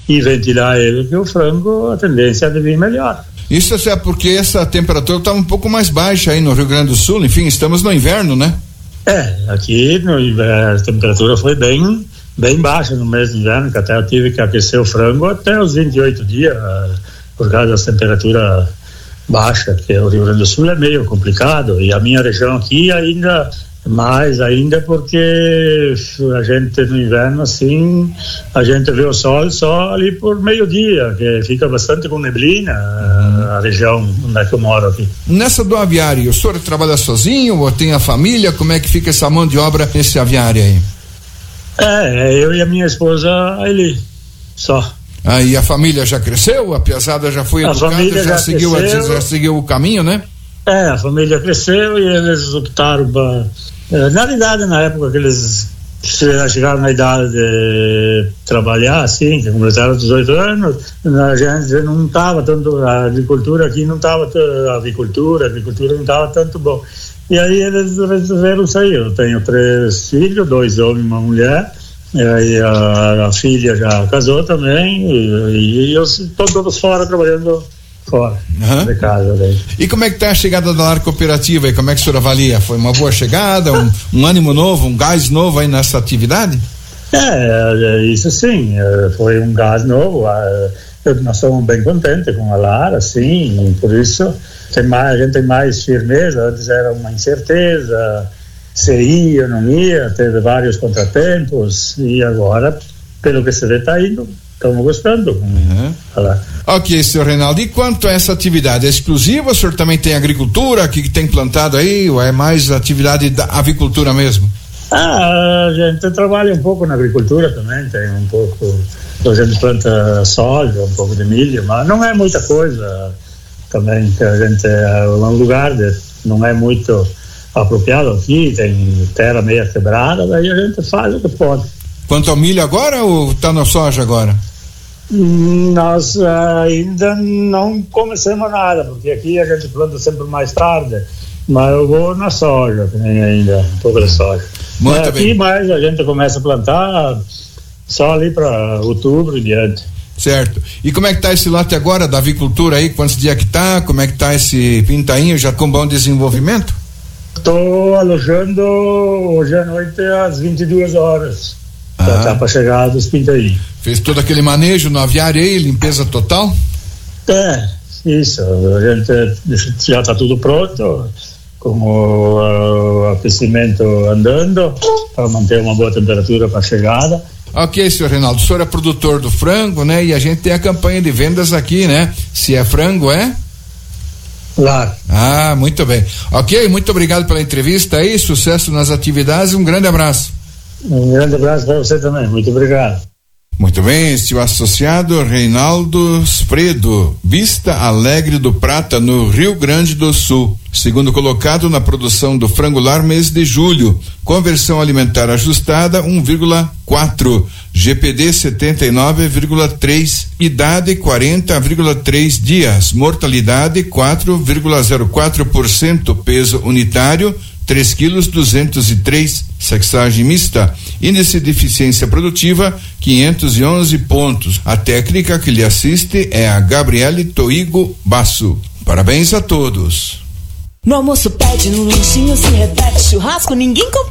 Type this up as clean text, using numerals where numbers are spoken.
e ventilar ele, que o frango, a tendência é de vir melhor. Isso é porque essa temperatura está um pouco mais baixa aí no Rio Grande do Sul, enfim, estamos no inverno, né? Aqui no inverno, a temperatura foi bem baixa no mês de inverno, que até eu tive que aquecer o frango até os 28 dias, por causa da temperatura baixa, que o Rio Grande do Sul é meio complicado, e a minha região aqui ainda porque a gente no inverno assim, a gente vê o sol só ali por meio-dia, que fica bastante com neblina, a região onde é que eu moro aqui. Nessa do aviário, o senhor trabalha sozinho ou tem a família? Como é que fica essa mão de obra nesse aviário aí? Eu e a minha esposa, ele só. E a família já cresceu? A piazada já foi educada, já seguiu o caminho, né? A família cresceu e eles optaram para... Na realidade, na época que eles chegaram na idade de trabalhar, assim, que completaram 18 anos, a gente não estava tanto, a agricultura aqui não estava, a agricultura não estava tanto bom. E aí eles resolveram sair. Eu tenho 3 filhos, 2 homens e uma mulher, e aí a filha já casou também, e eu estou todos fora trabalhando fora de casa. Daí. E como é que tá a chegada da Lar Cooperativa e como é que o senhor avalia? Foi uma boa chegada, um ânimo novo, um gás novo aí nessa atividade? Isso sim, foi um gás novo. Nós estamos bem contentes com a Lar, assim, e por isso a gente tem mais firmeza. Antes era uma incerteza, se ia, não ia, teve vários contratempos, e agora, pelo que se vê, está indo. Estamos gostando. Ok, senhor Reinaldo, e quanto a essa atividade, é exclusiva? O senhor também tem agricultura que tem plantado aí, ou é mais atividade da avicultura mesmo? A gente trabalha um pouco na agricultura também, tem um pouco, a gente planta soja, um pouco de milho, mas não é muita coisa também, que a gente é um lugar não é muito apropriado aqui, tem terra meio quebrada, daí a gente faz o que pode. Quanto ao milho agora ou tá na soja agora? Nós ainda não começamos nada, porque aqui a gente planta sempre mais tarde, mas eu vou na soja, tem ainda um pouco de soja. Muito bem. Aqui mais a gente começa a plantar só ali para outubro e diante. Certo. E como é que tá esse lote agora da avicultura aí? Quantos dias que tá? Como é que tá esse pintainho? Já com bom desenvolvimento? Estou alojando hoje à noite às 22 horas. Já para chegar dos pintainhos. Fez todo aquele manejo no aviário aí, limpeza total? Isso. A gente já está tudo pronto, com o aquecimento andando, para manter uma boa temperatura para a chegada. Ok, senhor Reinaldo, o senhor é produtor do frango, né? E a gente tem a campanha de vendas aqui, né? Se é frango, Claro. Muito bem. Ok, muito obrigado pela entrevista aí, sucesso nas atividades, um grande abraço. Um grande abraço para você também, muito obrigado. Muito bem, este é o associado Reinaldo Spredo, Vista Alegre do Prata, no Rio Grande do Sul. Segundo colocado na produção do frango lar mês de julho, conversão alimentar ajustada 1,4, GPD 79,3, idade 40,3 dias, mortalidade 4,04%, peso unitário 3,203 kg, sexagem mista, índice de eficiência produtiva 511 pontos. A técnica que lhe assiste é a Gabriele Toigo Basso. Parabéns a todos. No almoço pede, no lanchinho se repete, churrasco ninguém